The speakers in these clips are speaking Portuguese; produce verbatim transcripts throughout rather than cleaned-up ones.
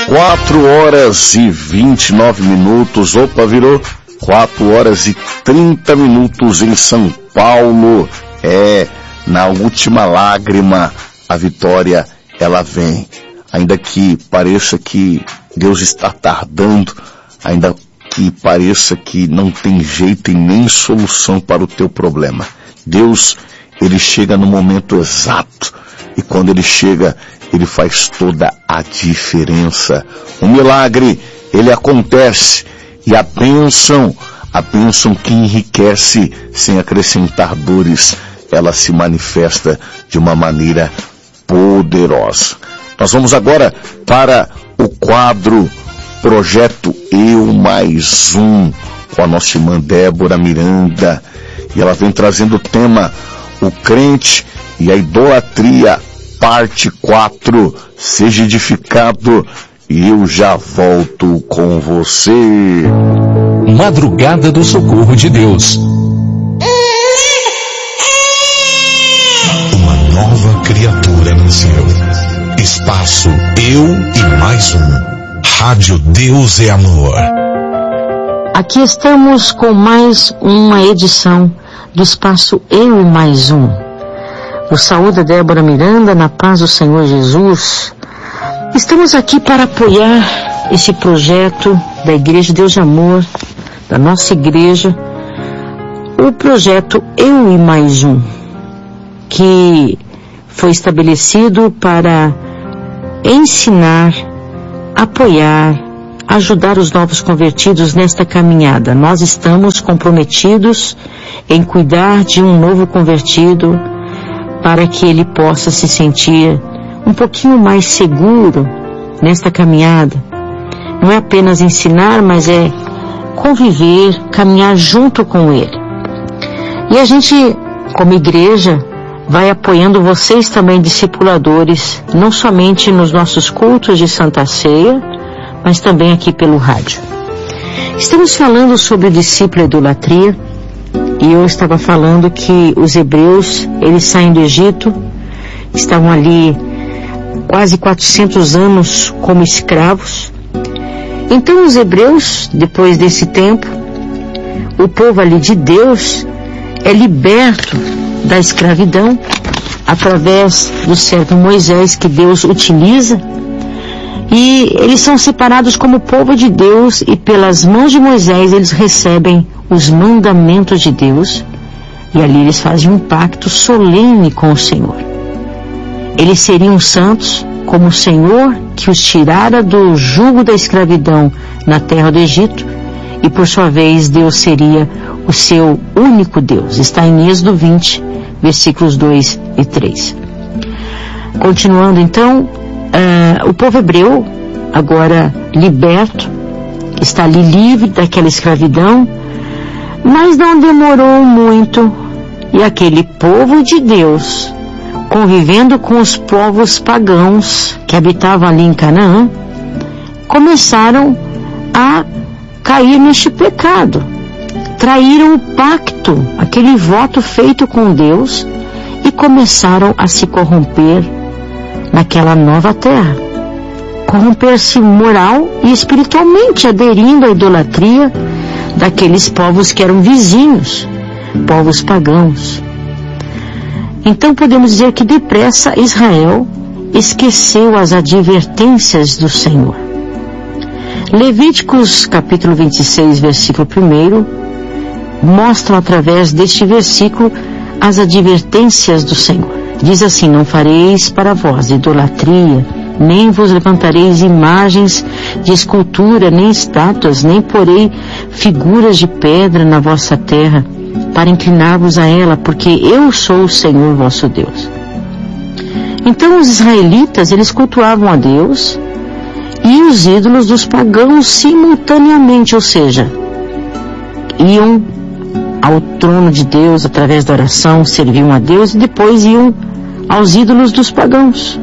quatro horas e vinte e nove minutos, opa, virou quatro horas e trinta minutos em São Paulo. É, na última lágrima, a vitória, ela vem. Ainda que pareça que Deus está tardando, ainda que pareça que não tem jeito e nem solução para o teu problema, Deus, Ele chega no momento exato, e quando Ele chega, Ele faz toda a diferença. O milagre, ele acontece, e a bênção, a bênção que enriquece sem acrescentar dores, ela se manifesta de uma maneira poderosa. Nós vamos agora para o quadro Projeto Eu Mais Um, com a nossa irmã Débora Miranda, e ela vem trazendo o tema O Crente e a Idolatria, parte quatro. Seja edificado e eu já volto com você. Madrugada do Socorro de Deus. Uma nova criatura nasceu. Espaço Eu e Mais Um. Rádio Deus é Amor. Aqui estamos com mais uma edição do Espaço Eu e Mais Um. O saúde Débora Miranda, na paz do Senhor Jesus. Estamos aqui para apoiar esse projeto da Igreja Deus de Amor, da nossa igreja, o projeto Eu e Mais Um, que foi estabelecido para ensinar, apoiar, ajudar os novos convertidos nesta caminhada. Nós estamos comprometidos em cuidar de um novo convertido para que ele possa se sentir um pouquinho mais seguro nesta caminhada. Não é apenas ensinar, mas é conviver, caminhar junto com ele. E a gente, como igreja, vai apoiando vocês também, discipuladores, não somente nos nossos cultos de Santa Ceia, mas também aqui pelo rádio. Estamos falando sobre o discípulo e idolatria, e eu estava falando que os hebreus, eles saem do Egito, estavam ali quase quatrocentos anos como escravos. Então os hebreus, depois desse tempo, o povo ali de Deus é liberto da escravidão através do servo Moisés, que Deus utiliza, e eles são separados como povo de Deus, e pelas mãos de Moisés eles recebem os mandamentos de Deus, e ali eles fazem um pacto solene com o Senhor. Eles seriam santos como o Senhor que os tirara do jugo da escravidão na terra do Egito, e por sua vez Deus seria o seu único Deus. Está em Êxodo vinte, versículos dois e três. Continuando então, uh, o povo hebreu, agora liberto, está ali livre daquela escravidão, mas não demorou muito, e aquele povo de Deus, convivendo com os povos pagãos que habitavam ali em Canaã, começaram a cair neste pecado. Traíram o pacto, aquele voto feito com Deus, e começaram a se corromper naquela nova terra. Corromper-se moral e espiritualmente, aderindo à idolatria daqueles povos que eram vizinhos, povos pagãos. Então podemos dizer que depressa Israel esqueceu as advertências do Senhor. Levíticos capítulo vinte e seis, versículo um, mostram através deste versículo as advertências do Senhor. Diz assim: não fareis para vós idolatria, nem vos levantareis imagens de escultura, nem estátuas, nem porei figuras de pedra na vossa terra, para inclinar-vos a ela, porque eu sou o Senhor vosso Deus. Então os israelitas, eles cultuavam a Deus e os ídolos dos pagãos simultaneamente, ou seja, iam ao trono de Deus através da oração, serviam a Deus, e depois iam aos ídolos dos pagãos.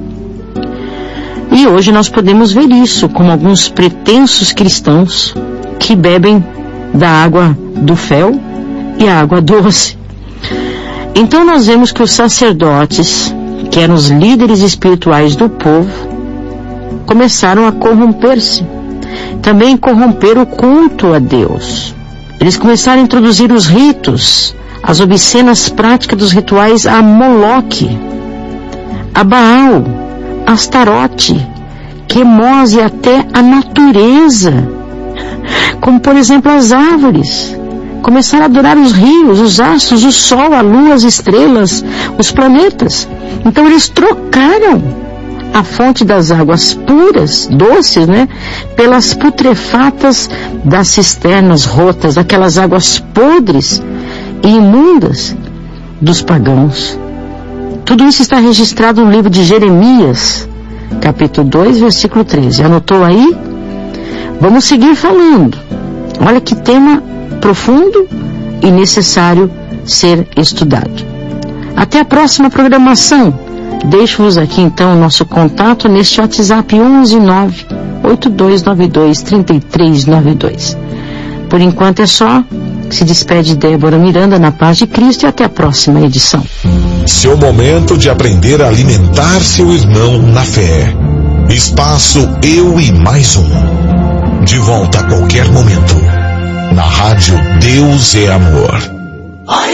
E hoje nós podemos ver isso, como alguns pretensos cristãos que bebem da água do fel e a água doce. Então nós vemos que os sacerdotes, que eram os líderes espirituais do povo, começaram a corromper-se. Também corromperam o culto a Deus. Eles começaram a introduzir os ritos, as obscenas práticas dos rituais a Moloque, a Baal, a Astarote, Quemos e até a natureza, como por exemplo as árvores. Começaram a adorar os rios, os astros, o sol, a lua, as estrelas, os planetas. Então eles trocaram a fonte das águas puras, doces, né, pelas putrefatas das cisternas rotas, aquelas águas podres e imundas dos pagãos. Tudo isso está registrado no livro de Jeremias, capítulo dois, versículo treze. Anotou aí? Vamos seguir falando. Olha que tema profundo e necessário ser estudado. Até a próxima programação. Deixo-vos aqui então o nosso contato neste WhatsApp onze nove oito dois nove dois três três nove dois. Por enquanto é só. Se despede Débora Miranda na paz de Cristo e até a próxima edição. Seu momento de aprender a alimentar seu irmão na fé. Espaço Eu e Mais Um. De volta a qualquer momento. Na rádio Deus é Amor.